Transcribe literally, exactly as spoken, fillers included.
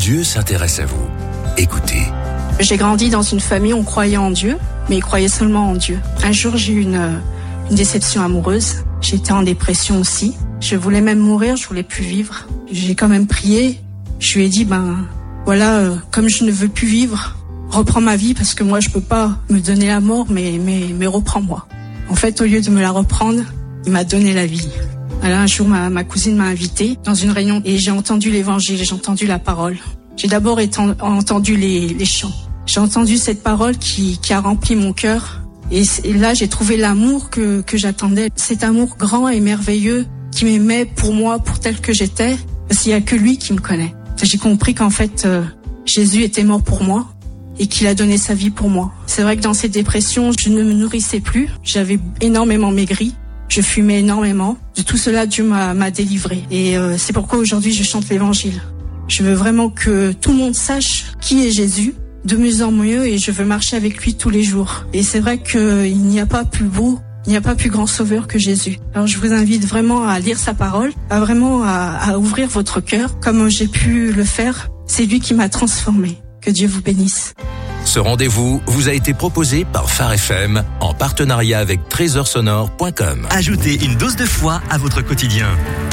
Dieu s'intéresse à vous. Écoutez. J'ai grandi dans une famille où on croyait en Dieu, mais ils croyaient seulement en Dieu. Un jour, j'ai eu une, une déception amoureuse. J'étais en dépression aussi. Je voulais même mourir, je voulais plus vivre. J'ai quand même prié. Je lui ai dit, ben voilà, euh, comme je ne veux plus vivre, reprends ma vie parce que moi, je peux pas me donner la mort, mais, mais, mais reprends-moi. En fait, au lieu de me la reprendre, il m'a donné la vie. Alors, un jour, ma, ma cousine m'a invitée dans une réunion et j'ai entendu l'évangile, j'ai entendu la parole. J'ai d'abord éten- entendu les, les chants. J'ai entendu cette parole qui, qui a rempli mon cœur. Et, et là, j'ai trouvé l'amour que, que j'attendais. Cet amour grand et merveilleux qui m'aimait pour moi, pour tel que j'étais. Parce qu'il n'y a que lui qui me connaît. J'ai compris qu'en fait, euh, Jésus était mort pour moi et qu'il a donné sa vie pour moi. C'est vrai que dans cette dépression, je ne me nourrissais plus. J'avais énormément maigri. Je fumais énormément. De tout cela, Dieu m'a, m'a délivré. Et euh, c'est pourquoi aujourd'hui, je chante l'évangile. Je veux vraiment que tout le monde sache qui est Jésus, de mieux en mieux, et je veux marcher avec lui tous les jours. Et c'est vrai qu'il n'y a pas plus beau, il n'y a pas plus grand sauveur que Jésus. Alors je vous invite vraiment à lire sa parole, à vraiment à, à ouvrir votre cœur, comme j'ai pu le faire. C'est lui qui m'a transformé. Que Dieu vous bénisse. Ce rendez-vous vous a été proposé par Phare F M en partenariat avec trésor sonore point com. Ajoutez une dose de foi à votre quotidien.